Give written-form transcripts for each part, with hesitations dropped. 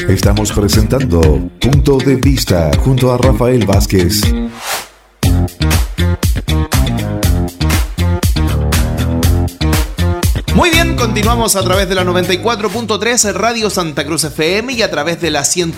Estamos presentando Punto de Vista junto a Rafael Vázquez. Muy bien, continuamos a través de la 94.3 Radio Santa Cruz FM y a través de la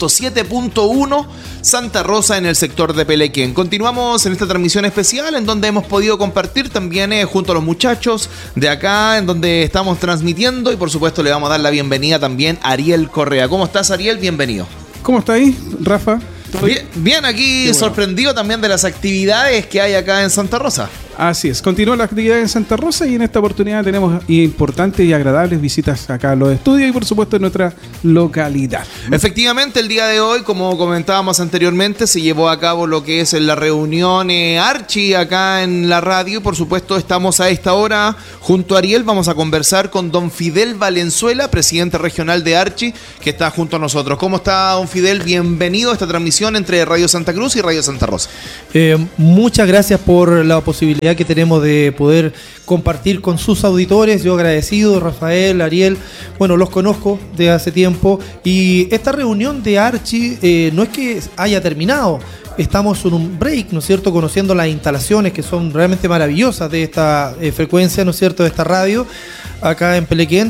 107.1 Santa Rosa en el sector de Pelequén. Continuamos en esta transmisión especial en donde hemos podido compartir también junto a los muchachos de acá, en donde estamos transmitiendo, y por supuesto le vamos a dar la bienvenida también a Ariel Correa. ¿Cómo estás, Ariel? Bienvenido. ¿Cómo está ahí, Rafa? Bien, aquí sorprendido también de las actividades que hay acá en Santa Rosa. Así es, continúa la actividad en Santa Rosa y en esta oportunidad tenemos importantes y agradables visitas acá a los estudios y por supuesto en nuestra localidad. Efectivamente, el día de hoy, como comentábamos anteriormente, se llevó a cabo lo que es la reunión Archi acá en la radio y por supuesto estamos a esta hora junto a Ariel. Vamos a conversar con don Fidel Valenzuela, presidente regional de Archi, que está junto a nosotros. ¿Cómo está, don Fidel? Bienvenido a esta transmisión entre Radio Santa Cruz y Radio Santa Rosa. Muchas gracias por la posibilidad que tenemos de poder compartir con sus auditores. Yo agradecido, Rafael, Ariel, bueno, los conozco de hace tiempo y esta reunión de Archi no es que haya terminado. Estamos en un break, ¿no es cierto?, conociendo las instalaciones que son realmente maravillosas de esta frecuencia, ¿no es cierto?, de esta radio acá en Pelequén,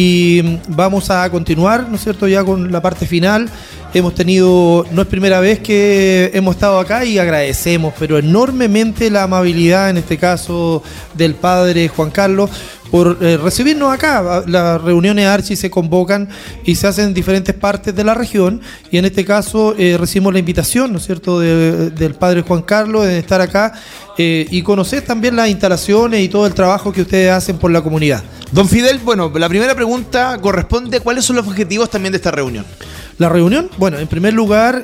y vamos a continuar, ¿no es cierto?, ya con la parte final. Hemos tenido, no es primera vez que hemos estado acá y agradecemos, pero enormemente la amabilidad, en este caso, del padre Juan Carlos, por recibirnos acá. Las reuniones Archi se convocan y se hacen en diferentes partes de la región y en este caso recibimos la invitación, ¿no es cierto?, del padre Juan Carlos de estar acá y conocer también las instalaciones y todo el trabajo que ustedes hacen por la comunidad. Don Fidel, bueno, la primera pregunta corresponde: ¿cuáles son los objetivos también de esta reunión? La reunión, bueno, en primer lugar,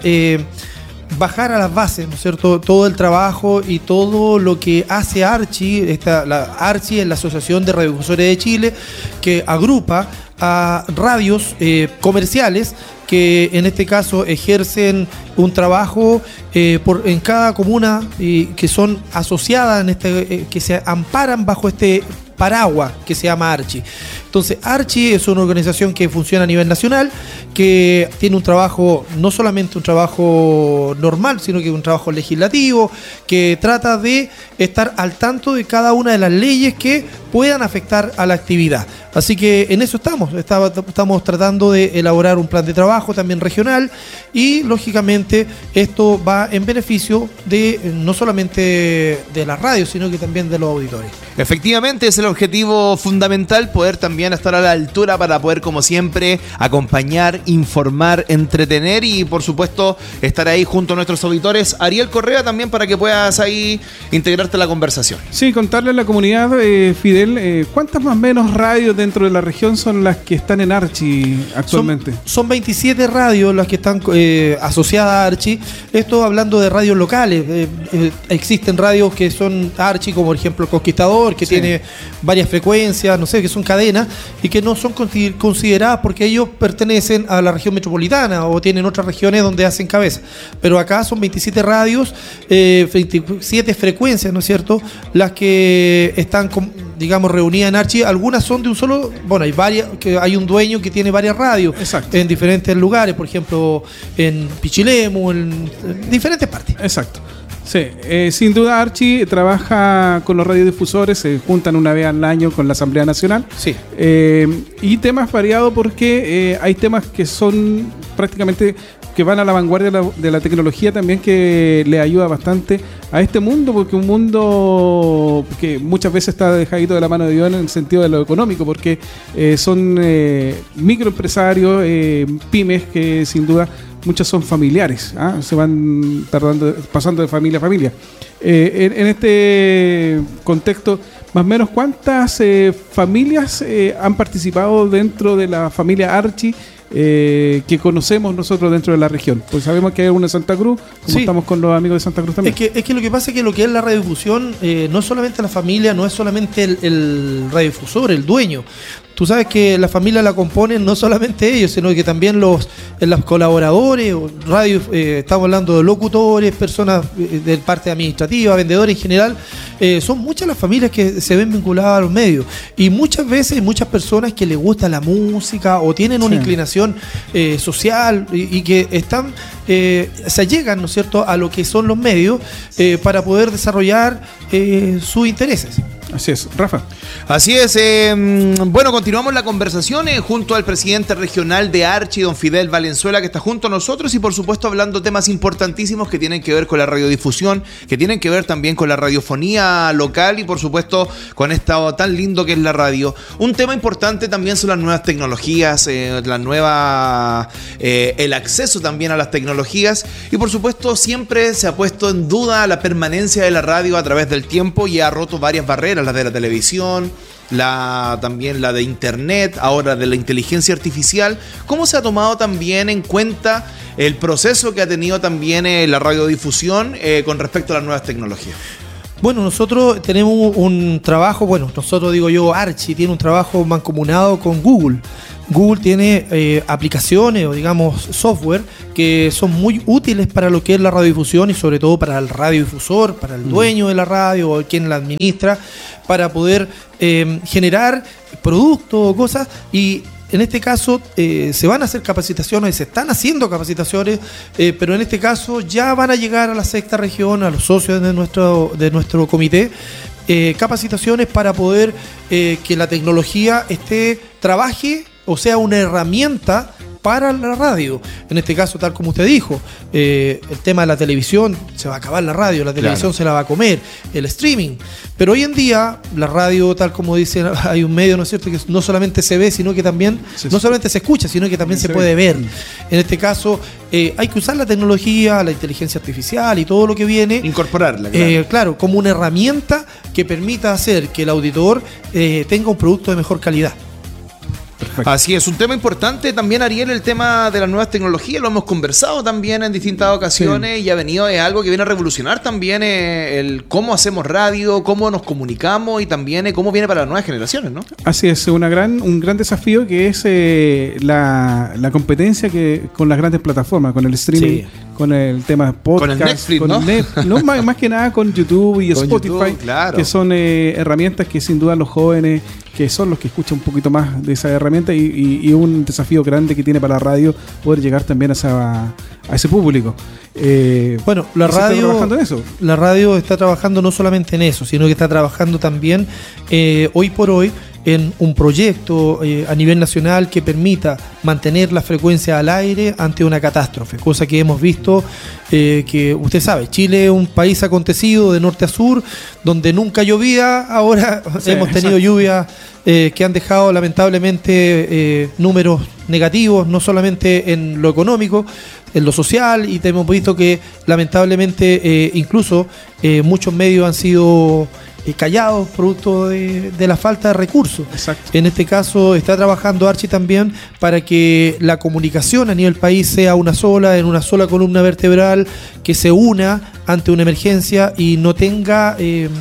bajar a las bases, ¿no es cierto?, todo el trabajo y todo lo que hace Archi. Archi es la Asociación de Radiodifusores de Chile, que agrupa a radios comerciales que en este caso ejercen un trabajo en cada comuna que son asociadas, que se amparan bajo este paraguas que se llama Archi. Entonces, Archi es una organización que funciona a nivel nacional, que tiene un trabajo, no solamente un trabajo normal, sino que un trabajo legislativo, que trata de estar al tanto de cada una de las leyes que puedan afectar a la actividad. Así que en eso estamos tratando de elaborar un plan de trabajo también regional y, lógicamente, esto va en beneficio de no solamente de las radios, sino que también de los auditores. Efectivamente, es el objetivo fundamental, poder también estar a la altura para poder, como siempre, acompañar, informar, entretener y, por supuesto, estar ahí junto a nuestros auditores. Ariel Correa, también para que puedas ahí integrarte a la conversación. Sí, contarle a la comunidad, Fidel, ¿cuántas más o menos radios dentro de la región son las que están en Archi actualmente? Son 27 radios las que están asociadas a Archi. Esto hablando de radios locales. Existen radios que son Archi, como por ejemplo el Conquistador, que tiene varias frecuencias, no sé, que son cadenas y que no son consideradas porque ellos pertenecen a la región metropolitana o tienen otras regiones donde hacen cabeza. Pero acá son 27 radios, 27 frecuencias, ¿no es cierto?, las que están, digamos, reunidas en Archi. Algunas son de un solo, bueno, hay varias, que hay un dueño que tiene varias radios. Exacto. En diferentes lugares, por ejemplo, en Pichilemu, en diferentes partes. Exacto. Sí, sin duda Archi trabaja con los radiodifusores, se juntan una vez al año con la Asamblea Nacional. Sí. Y temas variados porque hay temas que son prácticamente que van a la vanguardia de la tecnología también, que le ayuda bastante a este mundo, porque un mundo que muchas veces está dejadito de la mano de Dios en el sentido de lo económico, porque son microempresarios, pymes que sin duda muchas son familiares, se van pasando de familia a familia. En este contexto, más o menos, ¿cuántas familias han participado dentro de la familia Archi que conocemos nosotros dentro de la región? Pues sabemos que hay una en Santa Cruz, como estamos con los amigos de Santa Cruz también. Es que lo que pasa es que lo que es la radiodifusión no es solamente la familia, no es solamente el radiodifusor, el dueño. tú sabes que la familia la componen no solamente ellos, sino que también los colaboradores, estamos hablando de locutores, personas de parte administrativa, vendedores en general. Son muchas las familias que se ven vinculadas a los medios, y muchas veces muchas personas que les gusta la música o tienen una inclinación social y que están se allegan, ¿no es cierto?, a lo que son los medios para poder desarrollar sus intereses. Así es, Rafa. Así es. Bueno, continuamos la conversación junto al presidente regional de Archi, don Fidel Valenzuela, que está junto a nosotros, y por supuesto hablando temas importantísimos que tienen que ver con la radiodifusión, que tienen que ver también con la radiofonía local y por supuesto con esto tan lindo que es la radio. Un tema importante también son las nuevas tecnologías, el acceso también a las tecnologías, y por supuesto siempre se ha puesto en duda la permanencia de la radio a través del tiempo y ha roto varias barreras, la de la televisión, también la de internet, ahora de la inteligencia artificial. ¿Cómo se ha tomado también en cuenta el proceso que ha tenido también la radiodifusión con respecto a las nuevas tecnologías? Bueno, nosotros tenemos un trabajo, Archi tiene un trabajo mancomunado con Google. Google tiene aplicaciones o digamos software que son muy útiles para lo que es la radiodifusión y sobre todo para el radiodifusor, para el dueño de la radio o quien la administra, para poder generar productos o cosas. Y en este caso se van a hacer capacitaciones, se están haciendo capacitaciones, pero en este caso ya van a llegar a la sexta región, a los socios de nuestro comité, capacitaciones para poder que la tecnología trabaje o sea una herramienta para la radio. En este caso, tal como usted dijo, el tema de la televisión, se va a acabar la radio, la televisión se la va a comer, el streaming. Pero hoy en día, la radio, tal como dicen, hay un medio, ¿no es cierto?, que no solamente se ve, sino que también, no solamente se escucha, sino que también se puede ver. En este caso, hay que usar la tecnología, la inteligencia artificial y todo lo que viene. Incorporarla, claro, como una herramienta que permita hacer que el auditor tenga un producto de mejor calidad. Perfecto. Así es, un tema importante también, Ariel, el tema de las nuevas tecnologías, lo hemos conversado también en distintas ocasiones, y es algo que viene a revolucionar también el cómo hacemos radio, cómo nos comunicamos y también cómo viene para las nuevas generaciones, ¿no? Así es, un gran desafío que es la competencia con las grandes plataformas, con el streaming, con el tema podcast, con el Netflix, ¿no? Más que nada con YouTube y con Spotify, YouTube, claro, que son herramientas que sin duda los jóvenes, que son los que escuchan un poquito más de esa herramienta, y un desafío grande que tiene para la radio poder llegar también a ese público. Bueno, la radio está trabajando no solamente en eso, sino que está trabajando también hoy por hoy en un proyecto a nivel nacional que permita mantener la frecuencia al aire ante una catástrofe, cosa que hemos visto que usted sabe, Chile es un país acontecido de norte a sur, donde nunca llovía, ahora hemos tenido lluvias que han dejado lamentablemente números negativos, no solamente en lo económico, en lo social, y hemos visto que lamentablemente incluso muchos medios han sido callados producto de la falta de recursos. Exacto. En este caso está trabajando Archi también para que la comunicación a nivel país sea una sola, en una sola columna vertebral, que se una ante una emergencia y no tenga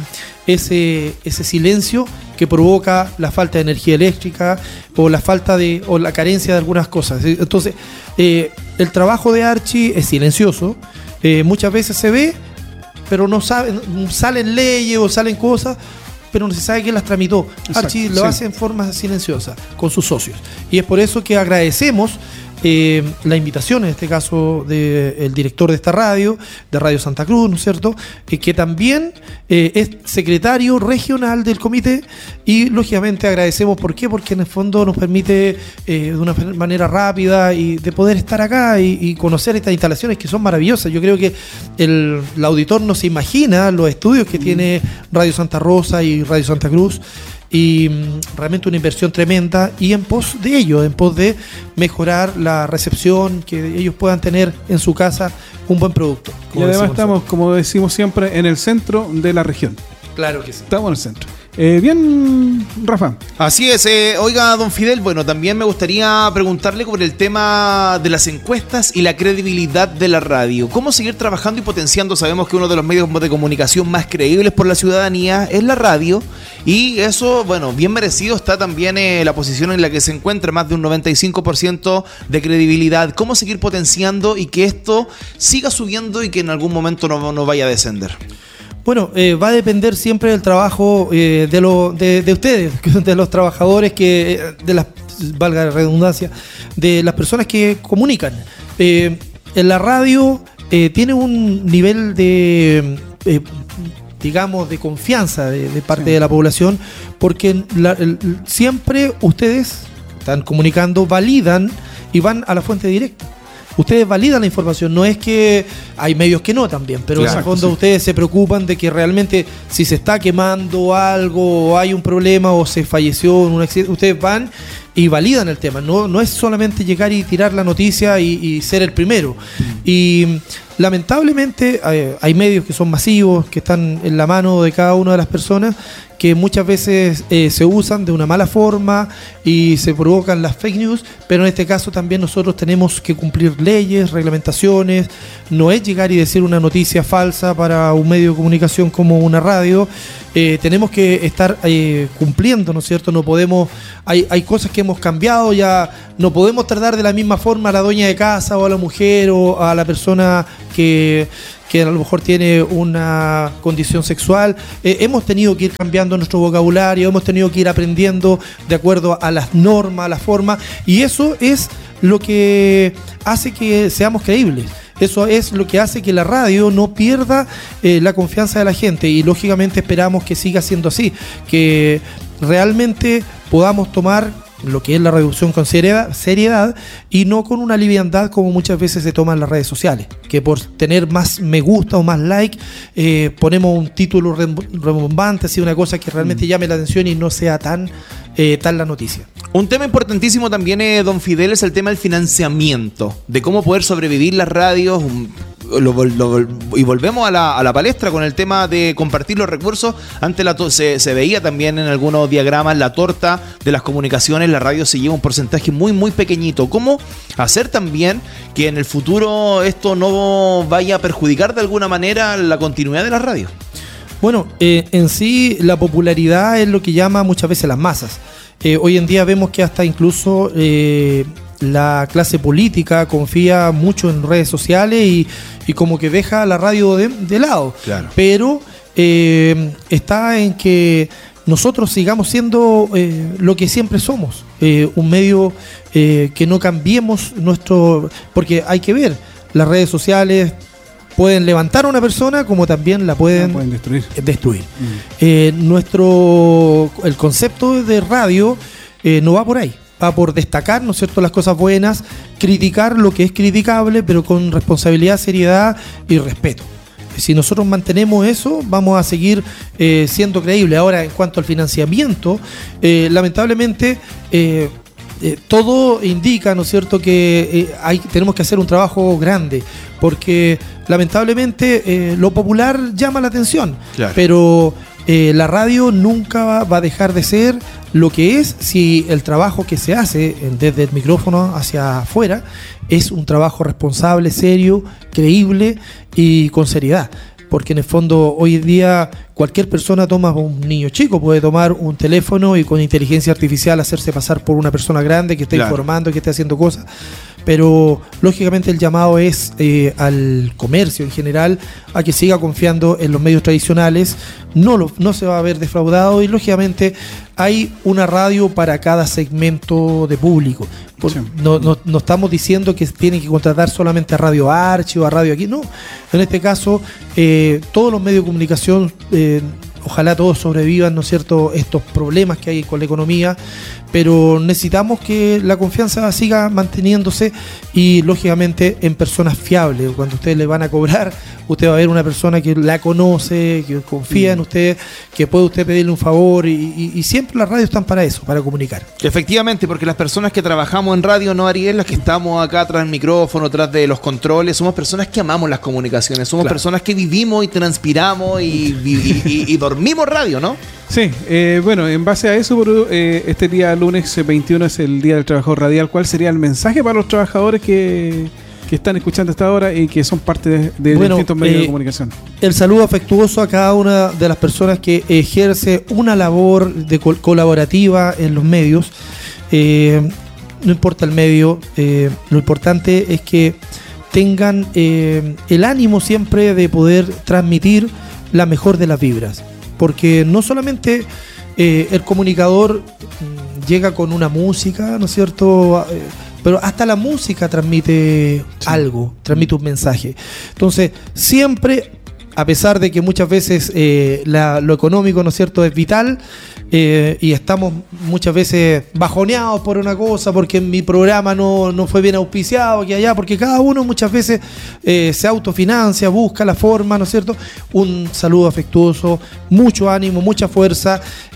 ese silencio que provoca la falta de energía eléctrica o la carencia de algunas cosas. Entonces, el trabajo de Archi es silencioso, muchas veces se ve, pero no salen leyes o salen cosas, pero no se sabe quién las tramitó. Archi lo hace en forma silenciosa con sus socios. Y es por eso que agradecemos la invitación, en este caso del director de esta radio, de Radio Santa Cruz, ¿no es cierto?, que también es secretario regional del comité, y lógicamente agradecemos. ¿Por qué? Porque en el fondo nos permite de una manera rápida y de poder estar acá y conocer estas instalaciones que son maravillosas. Yo creo que el auditor no se imagina los estudios que tiene Radio Santa Rosa y Radio Santa Cruz, y realmente una inversión tremenda, y en pos de ello, en pos de mejorar la recepción, que ellos puedan tener en su casa un buen producto. Y además estamos, como decimos siempre, en el centro de la región. Claro que sí. Estamos en el centro. Bien, Rafa. Así es, oiga, don Fidel, bueno, también me gustaría preguntarle sobre el tema de las encuestas y la credibilidad de la radio. ¿Cómo seguir trabajando y potenciando? Sabemos que uno de los medios de comunicación más creíbles por la ciudadanía es la radio, y eso, bueno, bien merecido está también la posición en la que se encuentra, más de un 95% de credibilidad. ¿Cómo seguir potenciando y que esto siga subiendo y que en algún momento no vaya a descender? Bueno, va a depender siempre del trabajo de ustedes, de los trabajadores, valga la redundancia, de las personas que comunican. En la radio tiene un nivel de, digamos, de confianza de parte de la población, porque siempre ustedes están comunicando, validan y van a la fuente directa. Ustedes validan la información, no es que hay medios que no también, pero en el fondo ustedes se preocupan de que realmente si se está quemando algo, o hay un problema, o se falleció en un accidente, ustedes van y validan el tema. No es solamente llegar y tirar la noticia y ser el primero. Y lamentablemente hay medios que son masivos, que están en la mano de cada una de las personas, que muchas veces se usan de una mala forma y se provocan las fake news, pero en este caso también nosotros tenemos que cumplir leyes, reglamentaciones. No es llegar y decir una noticia falsa para un medio de comunicación como una radio. Tenemos que estar cumpliendo, ¿no es cierto? No podemos, hay cosas que hemos cambiado, ya no podemos tratar de la misma forma a la dueña de casa o a la mujer o a la persona que a lo mejor tiene una condición sexual. Hemos tenido que ir cambiando nuestro vocabulario, hemos tenido que ir aprendiendo de acuerdo a las normas, a la forma, y eso es lo que hace que seamos creíbles. Eso es lo que hace que la radio no pierda la confianza de la gente, y lógicamente esperamos que siga siendo así, que realmente podamos tomar lo que es la reducción con seriedad y no con una liviandad como muchas veces se toma en las redes sociales, que por tener más me gusta o más like ponemos un título rebombante, así una cosa que realmente llame la atención y no sea tan la noticia. Un tema importantísimo también, don Fidel, es el tema del financiamiento, de cómo poder sobrevivir las radios. Y volvemos a la palestra con el tema de compartir los recursos. Antes se veía también en algunos diagramas la torta de las comunicaciones, la radio se lleva un porcentaje muy muy pequeñito. ¿Cómo hacer también que en el futuro esto no vaya a perjudicar de alguna manera la continuidad de la radio? Bueno, en sí la popularidad es lo que llama muchas veces las masas. Hoy en día vemos que hasta incluso la clase política confía mucho en redes sociales y como que deja la radio de lado. Claro. Pero está en que nosotros sigamos siendo lo que siempre somos, un medio que no cambiemos porque hay que ver, las redes sociales pueden levantar a una persona como también la pueden destruir. El concepto de radio no va por ahí. Va por destacar, ¿no es cierto?, las cosas buenas, criticar lo que es criticable, pero con responsabilidad, seriedad y respeto. Si nosotros mantenemos eso, vamos a seguir siendo creíbles. Ahora, en cuanto al financiamiento, lamentablemente todo indica, ¿no es cierto?, que tenemos que hacer un trabajo grande, porque lamentablemente lo popular llama la atención, claro. Pero la radio nunca va a dejar de ser lo que es si el trabajo que se hace desde el micrófono hacia afuera es un trabajo responsable, serio, creíble y con seriedad. Porque en el fondo hoy en día cualquier persona un niño chico puede tomar un teléfono y con inteligencia artificial hacerse pasar por una persona grande que esté informando, que esté haciendo cosas. Pero lógicamente el llamado es al comercio en general a que siga confiando en los medios tradicionales. No se va a ver defraudado, y lógicamente hay una radio para cada segmento de público. No estamos diciendo que tienen que contratar solamente a Radio Archi o a Radio Aquí, no. En este caso, todos los medios de comunicación, ojalá todos sobrevivan, ¿no es cierto?, estos problemas que hay con la economía, pero necesitamos que la confianza siga manteniéndose y lógicamente en personas fiables. Cuando ustedes le van a cobrar, usted va a ver una persona que la conoce, que confía en usted, que puede usted pedirle un favor, y siempre las radios están para eso, para comunicar. Efectivamente, porque las personas que trabajamos en radio, no, Ariel, las que estamos acá tras el micrófono, tras de los controles, somos personas que amamos las comunicaciones, somos personas que vivimos y transpiramos y dormimos Mimo Radio, ¿no? Sí, bueno, en base a eso, este día lunes 21 es el Día del Trabajador Radial. ¿Cuál sería el mensaje para los trabajadores que están escuchando hasta ahora y que son parte de distintos medios de comunicación? El saludo afectuoso a cada una de las personas que ejerce una labor colaborativa en los medios. No importa el medio, lo importante es que tengan el ánimo siempre de poder transmitir la mejor de las vibras. Porque no solamente el comunicador llega con una música, ¿no es cierto?, pero hasta la música transmite algo, transmite un mensaje. Entonces, siempre, a pesar de que muchas veces lo económico, ¿no es cierto?, es vital, y estamos muchas veces bajoneados por una cosa, porque mi programa no fue bien auspiciado aquí allá, porque cada uno muchas veces se autofinancia, busca la forma, ¿no es cierto? Un saludo afectuoso, mucho ánimo, mucha fuerza,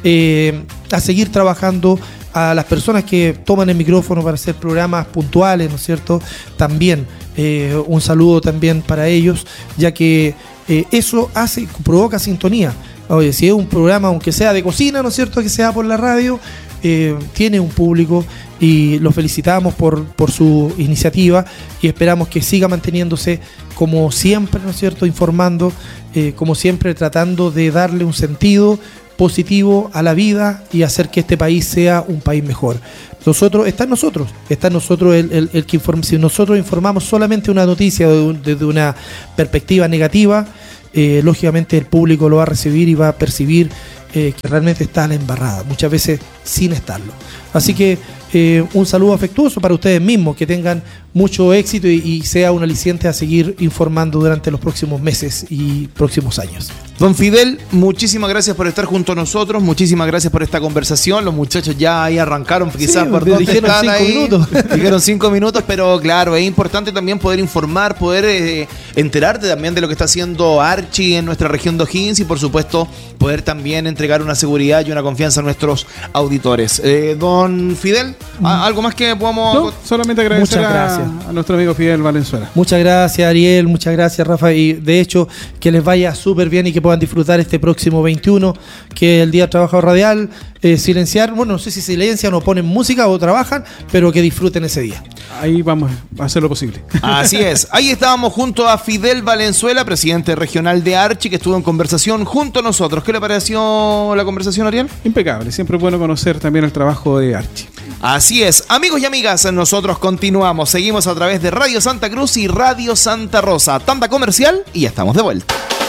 a seguir trabajando. A las personas que toman el micrófono para hacer programas puntuales, ¿no es cierto? También un saludo también para ellos, ya que eso provoca sintonía. Oye, si es un programa, aunque sea de cocina, ¿no es cierto?, que sea por la radio, tiene un público y lo felicitamos por su iniciativa y esperamos que siga manteniéndose como siempre, ¿no es cierto?, informando, como siempre tratando de darle un sentido positivo a la vida y hacer que este país sea un país mejor. Está en nosotros el que informa. Si nosotros informamos solamente una noticia desde una perspectiva negativa, lógicamente el público lo va a recibir y va a percibir que realmente está a la embarrada, muchas veces sin estarlo. Así que un saludo afectuoso para ustedes mismos, que tengan mucho éxito y sea un aliciente a seguir informando durante los próximos meses y próximos años. Don Fidel, muchísimas gracias por estar junto a nosotros, muchísimas gracias por esta conversación. Los muchachos ya ahí arrancaron, quizás sí, por dónde dijeron están 5 ahí. minutos. Dijeron 5 minutos, pero claro, es importante también poder informar, poder enterarte también de lo que está haciendo Archie en nuestra región de O'Higgins y por supuesto poder también entregar una seguridad y una confianza a nuestros auditores. Don Fidel, ¿algo más que podamos...? No, solamente agradecer a nuestro amigo Fidel Valenzuela. Muchas gracias, Ariel, muchas gracias, Rafa, y de hecho que les vaya súper bien y que puedan disfrutar este próximo 21, que es el Día del Trabajador Radial. Silenciar, bueno, no sé si silencian o ponen música o trabajan, pero que disfruten ese día. Ahí vamos a hacer lo posible. Así es, ahí estábamos junto a Fidel Valenzuela, presidente regional de Archie, que estuvo en conversación junto a nosotros. ¿Qué le pareció la conversación, Ariel? Impecable, siempre es bueno conocer también el trabajo de Archie. Así es, amigos y amigas, nosotros continuamos, seguimos a través de Radio Santa Cruz y Radio Santa Rosa. Tanda comercial y ya estamos de vuelta.